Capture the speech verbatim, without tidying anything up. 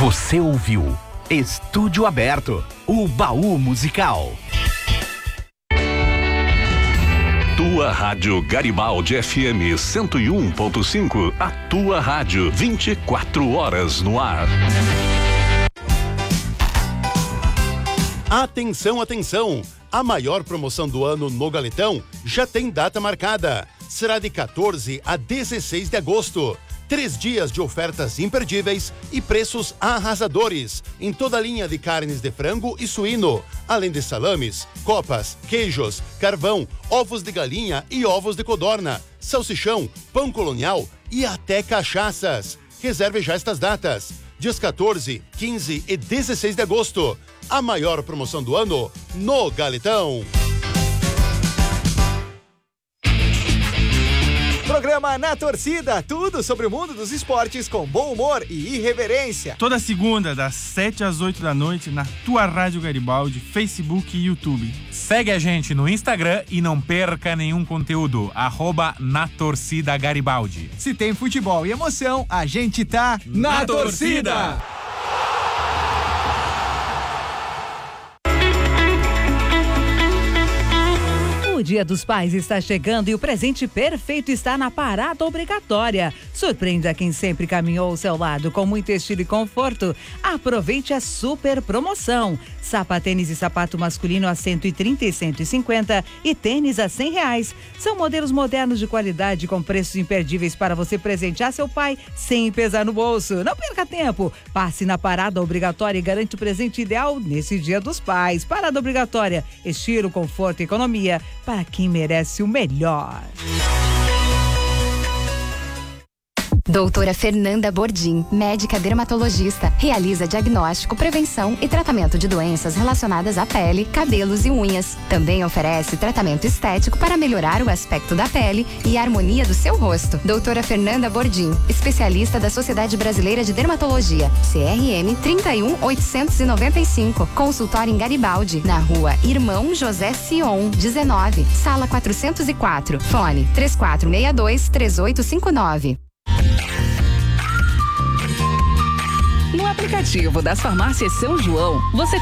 Você ouviu Estúdio Aberto, o baú musical. Tua Rádio Garibaldi F M cento e um ponto cinco, a tua rádio vinte e quatro horas no ar. Atenção, atenção! A maior promoção do ano no Galetão já tem data marcada. Será de quatorze a dezesseis de agosto. Três dias de ofertas imperdíveis e preços arrasadores em toda a linha de carnes de frango e suíno, além de salames, copas, queijos, carvão, ovos de galinha e ovos de codorna, salsichão, pão colonial e até cachaças. Reserve já estas datas. Dias quatorze, quinze e dezesseis de agosto. A maior promoção do ano no Galetão. Programa Na Torcida, tudo sobre o mundo dos esportes com bom humor e irreverência. Toda segunda, das sete às oito da noite, na tua Rádio Garibaldi, Facebook e YouTube. Segue a gente no Instagram e não perca nenhum conteúdo. Arroba Na Torcida Garibaldi. Se tem futebol e emoção, a gente tá na, na torcida. torcida. O Dia dos Pais está chegando e o presente perfeito está na parada obrigatória. Surpreenda quem sempre caminhou ao seu lado com muito estilo e conforto. Aproveite a super promoção. Sapatênis e sapato masculino a cento e trinta e cento e cinquenta e tênis a cem reais. São modelos modernos de qualidade com preços imperdíveis para você presentear seu pai sem pesar no bolso. Não perca tempo. Passe na parada obrigatória e garante o presente ideal nesse Dia dos Pais. Parada obrigatória. Estilo, conforto e economia para quem merece o melhor. Doutora Fernanda Bordim, médica dermatologista, realiza diagnóstico, prevenção e tratamento de doenças relacionadas à pele, cabelos e unhas. Também oferece tratamento estético para melhorar o aspecto da pele e a harmonia do seu rosto. Doutora Fernanda Bordim, especialista da Sociedade Brasileira de Dermatologia, C R M trinta e um, oitocentos e noventa e cinco, consultório em Garibaldi, na rua Irmão José Sion, dezenove, sala quatrocentos e quatro, fone três quatro seis dois, três oito cinco nove. No aplicativo das farmácias São João, você